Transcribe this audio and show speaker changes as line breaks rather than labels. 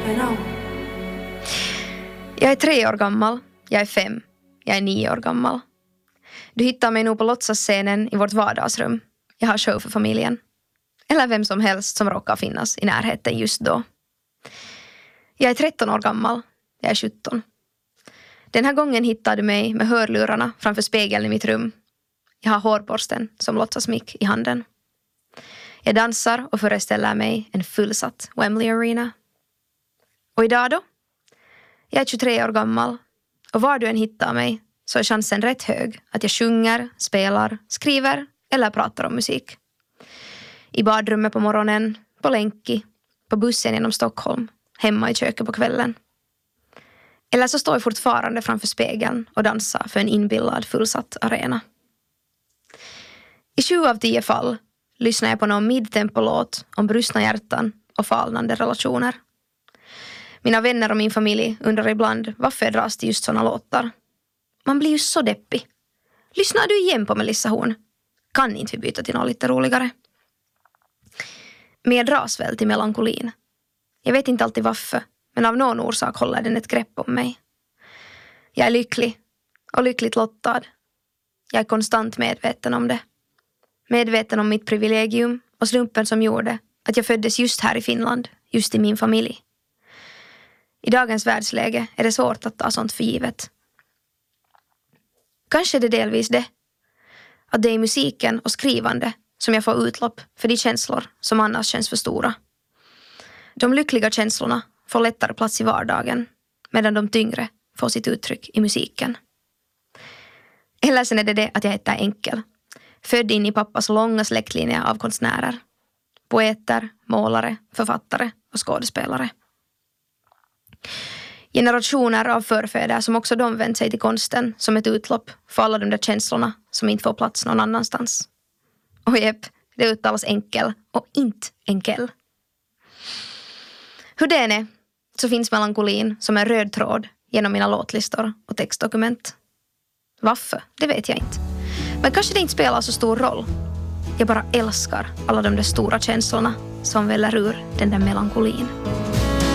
Jag är 3 år gammal, jag är 5, jag är 9 år gammal. Du hittar mig nog på låtsasscenen i vårt vardagsrum. Jag har show för familjen. Eller vem som helst som råkar finnas i närheten just då. Jag är 13 år gammal, jag är 17. Den här gången hittar du mig med hörlurarna framför spegeln i mitt rum. Jag har hårborsten som låtsasmick i handen. Jag dansar och föreställer mig en fullsatt Wembley Arena. Och idag då? Jag är 23 år gammal och var du än hittar mig så är chansen rätt hög att jag sjunger, spelar, skriver eller pratar om musik. I badrummet på morgonen, på länki, på bussen genom Stockholm, hemma i köket på kvällen. Eller så står jag fortfarande framför spegeln och dansar för en inbillad fullsatt arena. I 7 av 10 fall lyssnar jag på någon midtempolåt om brustna hjärtan och falnande relationer. Mina vänner och min familj undrar ibland varför jag dras till just såna låtar. Man blir ju så deppig. Lyssnar du igen på Melissa Horn? Kan inte vi byta till något lite roligare? Men jag dras väl till melankolin. Jag vet inte alltid varför, men av någon orsak håller den ett grepp om mig. Jag är lycklig och lyckligt lottad. Jag är konstant medveten om det. Medveten om mitt privilegium och slumpen som gjorde att jag föddes just här i Finland, just i min familj. I dagens världsläge är det svårt att ta sånt för givet. Kanske är det delvis det. Att det är i musiken och skrivande som jag får utlopp för de känslor som annars känns för stora. De lyckliga känslorna får lättare plats i vardagen, medan de tyngre får sitt uttryck i musiken. Eller sen är det att jag heter Enkel. Född in i pappas långa släktlinje av konstnärer. Poeter, målare, författare och skådespelare. Generationer av förfäder som också de vänt sig till konsten som ett utlopp för alla de där känslorna som inte får plats någon annanstans. Och det uttalas Enkel och inte Enkel. Hur det är så finns melankolin som en röd tråd genom mina låtlistor och textdokument. Varför? Det vet jag inte. Men kanske det inte spelar så stor roll. Jag bara älskar alla de där stora känslorna som väller ur den där melankolin.